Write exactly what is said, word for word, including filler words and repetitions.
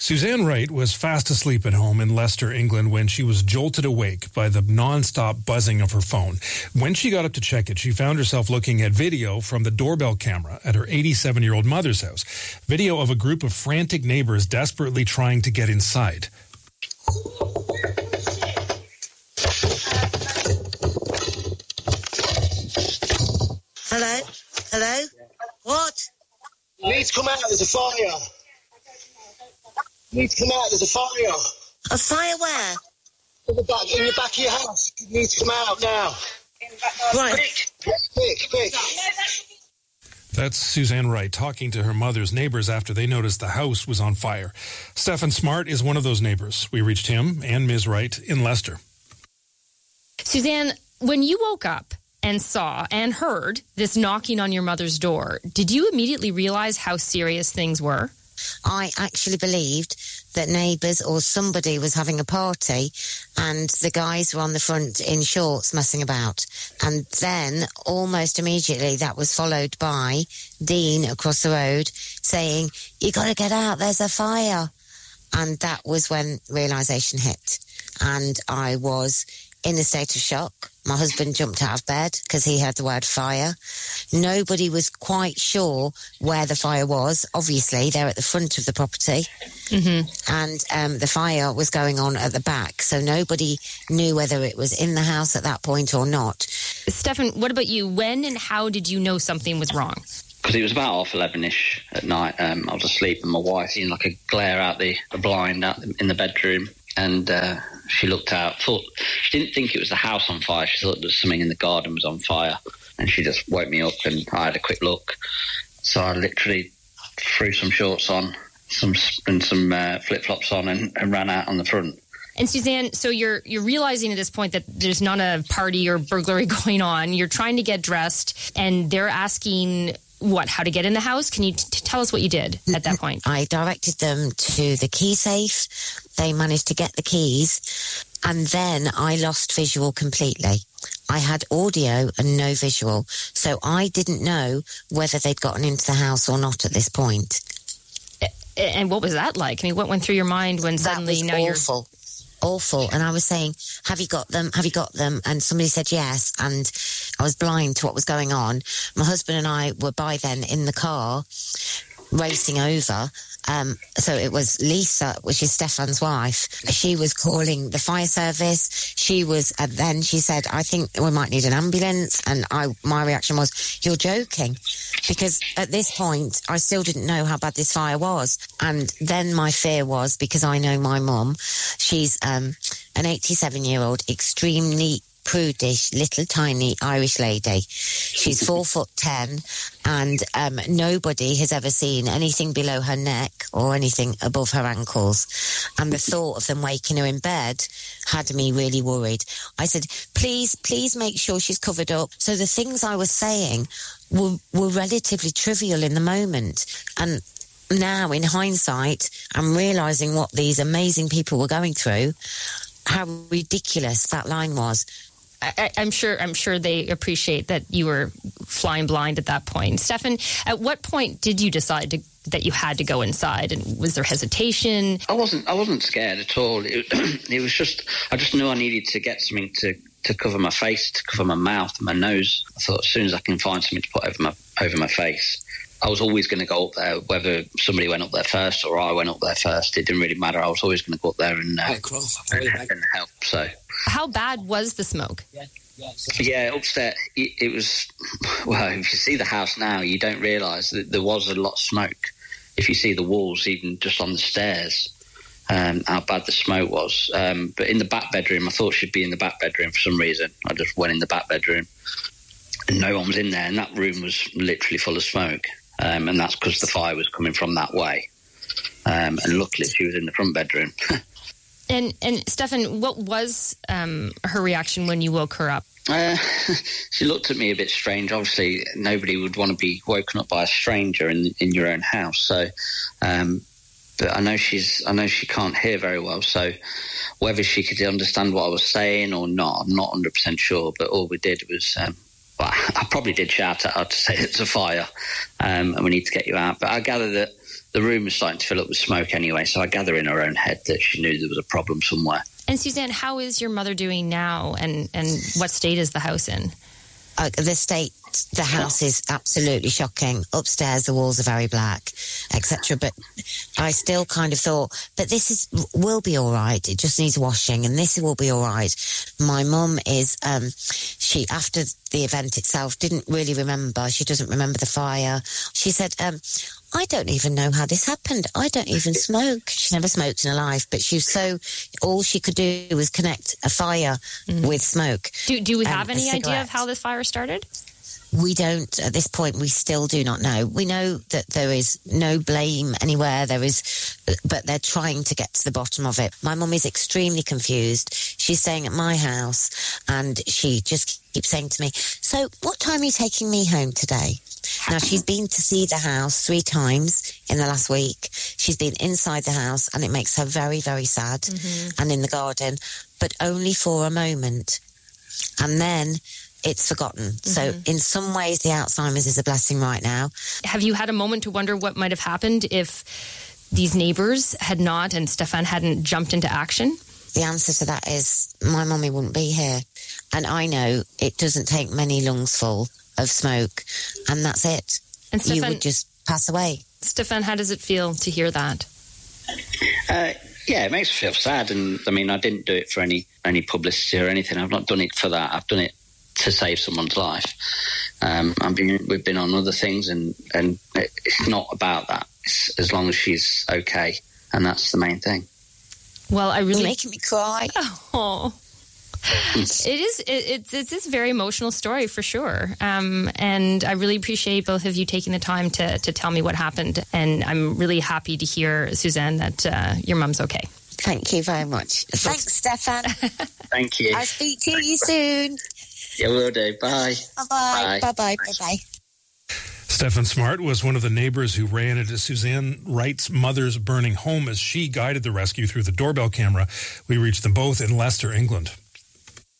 Suzanne Wright was fast asleep at home in Leicester, England, when she was jolted awake by the non-stop buzzing of her phone. When she got up to check it, she found herself looking at video from the doorbell camera at her eighty-seven-year-old mother's house. Video of a group of frantic neighbors desperately trying to get inside. Hello? Hello? What? You need to come out, there's a fire. You need to come out, there's a fire. A fire where? In the back, in the back of your house. You need to come out now. Right. Quick, quick, quick. That's Suzanne Wright talking to her mother's neighbors after they noticed the house was on fire. Stephen Smart is one of those neighbors. We reached him and Miz Wright in Leicester. Suzanne, when you woke up and saw and heard this knocking on your mother's door, did you immediately realize how serious things were? I actually believed that neighbours or somebody was having a party and the guys were on the front in shorts messing about. And then almost immediately that was followed by Dean across the road saying, "You got to get out, there's a fire." And that was when realisation hit. And I was in a state of shock. My husband jumped out of bed because he heard the word fire. Nobody was quite sure where the fire was. Obviously, they're at the front of the property. Mm-hmm. And um, the fire was going on at the back. So nobody knew whether it was in the house at that point or not. Stefan, what about you? When and how did you know something was wrong? Because it was about half eleven-ish at night. Um, I was asleep and my wife seen like a glare out the, the blind out in the bedroom. And uh, she looked out, thought she didn't think it was the house on fire. She thought there was something in the garden was on fire. And she just woke me up and I had a quick look. So I literally threw some shorts on some and some uh, flip-flops on and, and ran out on the front. And Suzanne, so you're you're realizing at this point that there's not a party or burglary going on. You're trying to get dressed and they're asking, what, how to get in the house? Can you t- tell us what you did at that point? I directed them to the key safe. They managed to get the keys. And then I lost visual completely. I had audio and no visual. So I didn't know whether they'd gotten into the house or not at this point. And what was that like? I mean, what went through your mind when suddenly that was now awful. you're... Awful. And I was saying, have you got them? Have you got them? And somebody said yes. And I was blind to what was going on. My husband and I were by then in the car racing over. Um, so it was Lisa, which is Stefan's wife. She was calling the fire service. She was, and then she said, I think we might need an ambulance. And I, my reaction was, you're joking. Because at this point, I still didn't know how bad this fire was. And then my fear was, because I know my mum, she's um, an eighty-seven-year-old, extremely prudish, little tiny Irish lady. She's four foot ten, and um, nobody has ever seen anything below her neck or anything above her ankles. And the thought of them waking her in bed had me really worried. I said, please, please make sure she's covered up. So the things I was saying were, were relatively trivial in the moment. And now, in hindsight, I'm realising what these amazing people were going through, how ridiculous that line was. I, I'm sure I'm sure they appreciate that you were flying blind at that point. Stefan, at what point did you decide to, that you had to go inside? And was there hesitation? I wasn't I wasn't scared at all. It, it was just, I just knew I needed to get something to, to cover my face, to cover my mouth and my nose. I thought as soon as I can find something to put over my over my face, I was always going to go up there, whether somebody went up there first or I went up there first. It didn't really matter. I was always going to go up there and, uh, and, and help. So, how bad was the smoke? Yeah, upstairs, it, it was, well, if you see the house now, you don't realise that there was a lot of smoke. If you see the walls, even just on the stairs, um, how bad the smoke was. Um, but in the back bedroom, I thought she'd be in the back bedroom for some reason. I just went in the back bedroom and no one was in there, and that room was literally full of smoke. Um, and that's because the fire was coming from that way. Um, and luckily she was in the front bedroom. and and Stefan, what was um, her reaction when you woke her up? Uh, she looked at me a bit strange. Obviously, nobody would want to be woken up by a stranger in in your own house. So, um, but I know she's I know she can't hear very well. So, whether she could understand what I was saying or not, I'm not one hundred percent sure. But all we did was... Um, I probably did shout at her to say it's a fire um, and we need to get you out. But I gather that the room was starting to fill up with smoke anyway, so I gather in her own head that she knew there was a problem somewhere. And Suzanne, how is your mother doing now, and, and what state is the house in? Uh, the state, the house is absolutely shocking. Upstairs, the walls are very black, et cetera. But I still kind of thought, but this is will be all right. It just needs washing, and this will be all right. My mum is, um, she after the event itself didn't really remember. She doesn't remember the fire. She said, um, I don't even know how this happened. I don't even smoke. She never smoked in her life, but she was so, all she could do was connect a fire mm. with smoke. Do, do we have any idea of how this fire started? We don't, at this point, we still do not know. We know that there is no blame anywhere. There is, but they're trying to get to the bottom of it. My mum is extremely confused. She's staying at my house, and she just keeps saying to me, so what time are you taking me home today? Now, she's been to see the house three times in the last week. She's been inside the house, and it makes her very, very sad, mm-hmm. and in the garden, but only for a moment. And then it's forgotten. Mm-hmm. So in some ways, the Alzheimer's is a blessing right now. Have you had a moment to wonder what might have happened if these neighbours had not and Stefan hadn't jumped into action? The answer to that is my mummy wouldn't be here. And I know it doesn't take many lungs full of smoke, and that's it. And Stefan, you would just pass away. Stefan, how does it feel to hear that? Uh, yeah, it makes me feel sad. And I mean, I didn't do it for any, any publicity or anything. I've not done it for that. I've done it to save someone's life. Um, I've been, we've been on other things, and, and it's not about that. It's as long as she's okay, and that's the main thing. Well, I really... You're making me cry. Oh. It is. It, it's it's it's a very emotional story for sure, um, and I really appreciate both of you taking the time to to tell me what happened. And I'm really happy to hear, Suzanne, that uh, your mum's okay. Thank you very much. Thanks, Stefan. Thank you. I'll speak to you soon. Yeah, will do. Bye. Bye-bye. Bye bye. Bye bye. Stefan Smart was one of the neighbors who ran into Suzanne Wright's mother's burning home as she guided the rescue through the doorbell camera. We reached them both in Leicester, England.